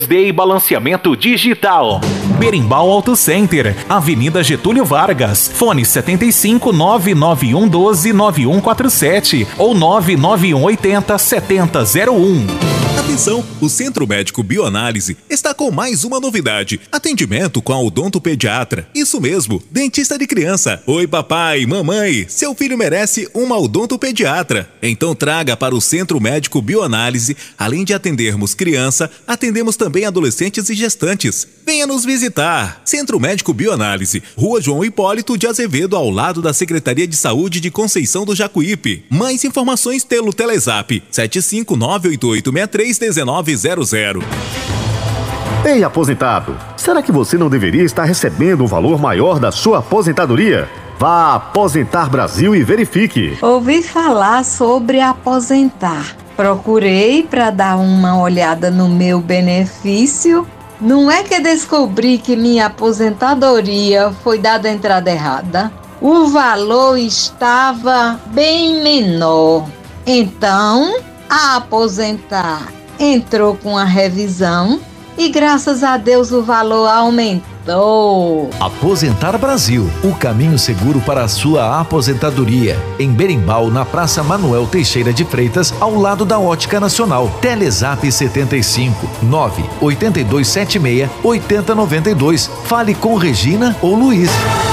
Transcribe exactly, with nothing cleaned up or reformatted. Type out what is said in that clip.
de balanceamento digital. Berimbau Auto Center, Avenida Getúlio Vargas, fone setenta e cinco, nove nove um doze, nove um quatro sete ou nove nove um oitenta, setenta zero um. Atenção, o Centro Médico Bioanálise está com mais uma novidade. Atendimento com a odontopediatra. Isso mesmo, dentista de criança. Oi papai, mamãe, seu filho merece uma odontopediatra. Então traga para o Centro Médico Bioanálise. Além de atendermos criança, atendemos também adolescentes e gestantes. Venha nos visitar. Centro Médico Bioanálise, Rua João Hipólito de Azevedo, ao lado da Secretaria de Saúde de Conceição do Jacuípe. Mais informações pelo Telezap sete cinco nove oito oito seis três um nove zero zero. Ei, aposentado, será que você não deveria estar recebendo um valor maior da sua aposentadoria? Vá a Aposentar Brasil e verifique. Ouvi falar sobre aposentar. Procurei para dar uma olhada no meu benefício. Não é que descobri que minha aposentadoria foi dada a entrada errada. O valor estava bem menor. Então, a Aposentar entrou com a revisão e graças a Deus o valor aumentou. Aposentar Brasil, o caminho seguro para a sua aposentadoria. Em Berimbau, na Praça Manuel Teixeira de Freitas, ao lado da Ótica Nacional. Telezap setenta e cinco, nove oito dois sete seis, oito zero nove dois. Fale com Regina ou Luiz.